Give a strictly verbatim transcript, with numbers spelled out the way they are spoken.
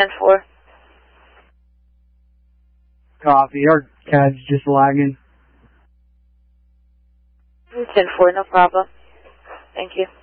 ten four. Copy. Our C A D's just lagging. ten four, no problem. Thank you.